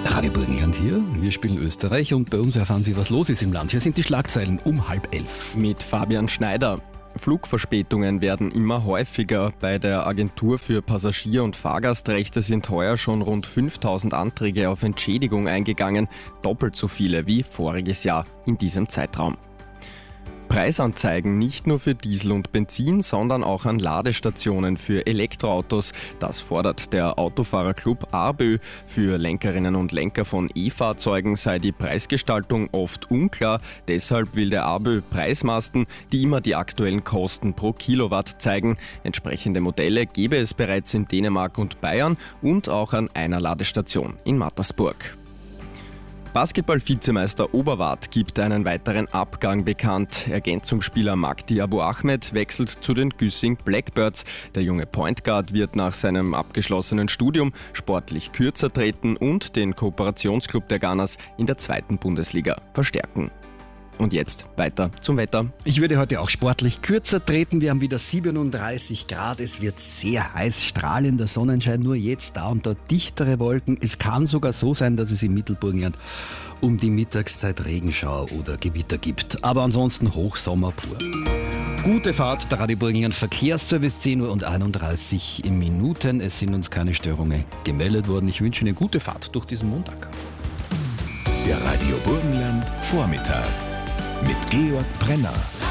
Radio Burgenland hier, wir spielen Österreich und bei uns erfahren Sie, was los ist im Land. Hier sind die Schlagzeilen um 10:30. Mit Fabian Schneider. Flugverspätungen werden immer häufiger. Bei der Agentur für Passagier- und Fahrgastrechte sind heuer schon rund 5000 Anträge auf Entschädigung eingegangen, doppelt so viele wie voriges Jahr in diesem Zeitraum. Preisanzeigen nicht nur für Diesel und Benzin, sondern auch an Ladestationen für Elektroautos. Das fordert der Autofahrerclub ARBÖ. Für Lenkerinnen und Lenker von E-Fahrzeugen sei die Preisgestaltung oft unklar. Deshalb will der ARBÖ Preismasten, die immer die aktuellen Kosten pro Kilowatt zeigen. Entsprechende Modelle gäbe es bereits in Dänemark und Bayern und auch an einer Ladestation in Mattersburg. Basketball-Vizemeister Oberwart gibt einen weiteren Abgang bekannt. Ergänzungsspieler Magdi Abu Ahmed wechselt zu den Güssing Blackbirds. Der junge Point Guard wird nach seinem abgeschlossenen Studium sportlich kürzer treten und den Kooperationsclub der Gunners in der 2. Bundesliga verstärken. Und jetzt weiter zum Wetter. Ich würde heute auch sportlich kürzer treten. Wir haben wieder 37 Grad. Es wird sehr heiß, strahlender Sonnenschein. Nur jetzt da und dort dichtere Wolken. Es kann sogar so sein, dass es im Mittelburgenland um die Mittagszeit Regenschauer oder Gewitter gibt. Aber ansonsten Hochsommer pur. Gute Fahrt, der Radio Burgenland Verkehrsservice, 10:31 Minuten. Es sind uns keine Störungen gemeldet worden. Ich wünsche Ihnen gute Fahrt durch diesen Montag. Der Radio Burgenland Vormittag mit Georg Brenner.